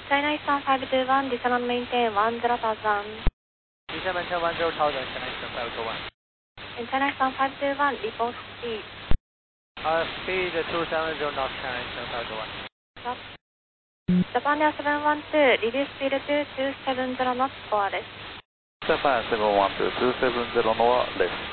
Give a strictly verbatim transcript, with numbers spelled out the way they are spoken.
China Eastern five two one, descend maintain one zero thousand. Descend maintain one zero thousand, China Eastern five two one. In China Eastern five two one, report speed. Uh, speed two seven zero knots, China Eastern five two one. Stop. Japan Air seven one two, reduce speed to two seven zero knots, fourです。 Japan seven one two, two seven zero のはレス。